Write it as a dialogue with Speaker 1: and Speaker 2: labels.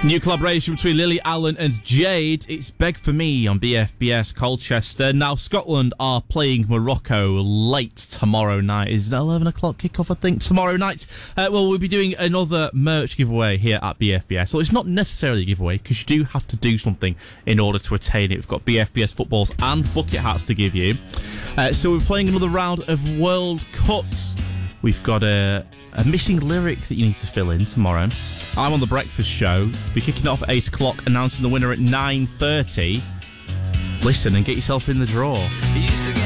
Speaker 1: New collaboration between Lily Allen and Jade. It's Beg For Me on BFBS Colchester. Now, Scotland are playing Morocco late tomorrow night. Is it 11 o'clock kickoff, I think, tomorrow night? We'll be doing another merch giveaway here at BFBS. So it's not necessarily a giveaway, because you do have to do something in order to attain it. We've got BFBS footballs and bucket hats to give you. So we're playing another round of World Cuts. We've got a missing lyric that you need to fill in tomorrow. I'm on The Breakfast Show. We're kicking it off at 8 o'clock, announcing the winner at 9:30. Listen and get yourself in the draw.